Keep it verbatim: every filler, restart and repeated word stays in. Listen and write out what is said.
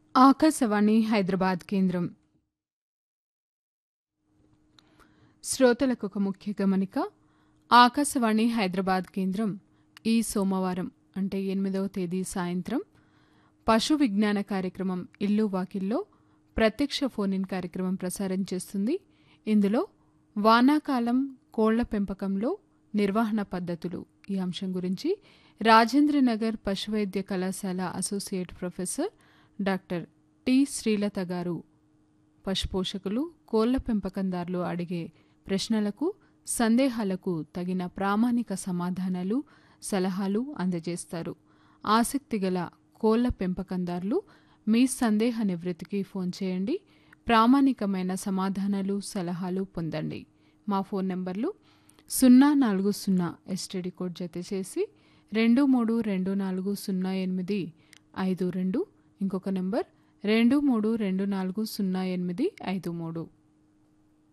ఆకాశవాణి హైదరాబాద్ కేంద్రం. శ్రోతలకు ఒక ముఖ్య గమనిక. ఆకాశవాణి హైదరాబాద్ కేంద్రం ఈ సోమవారం అంటే ఎనిమిదవ తేదీ సాయంత్రం పశు విజ్ఞాన కార్యక్రమం ఇల్లు వాకిల్లో ప్రత్యక్ష ఫోన్ ఇన్ కార్యక్రమం ప్రసారం చేస్తుంది. ఇందులో వానాకాలం కోళ్ల పెంపకంలో నిర్వహణ పద్ధతులు ఈ అంశం గురించి రాజేంద్రనగర్ పశువైద్య కళాశాల associate professor doctor T Srilatha గారు పశుపోషకులు కోళ్ల పెంపకందారులు అడిగే ప్రశ్నలకు సందేహాలకు తగిన ప్రామాణిక సమాధానాలు సలహాలు అందజేస్తారు. ఆసక్తిగల కోళ్ల పెంపకందారులు మీ సందేహ నివృత్తికి ఫోన్ చేయండి. ప్రామాణికమైన సమాధానాలు సలహాలు పొందండి. మా ఫోన్ నంబర్లు సున్నా నాలుగు సున్నా ఎస్టీడీ కోడ్ జత చేసి రెండు మూడు రెండు నాలుగు సున్నా ఎనిమిది ఐదు రెండు, ఇంకొక నెంబర్ రెండు మూడు రెండు నాలుగు సున్నా ఎనిమిది ఐదు మూడు.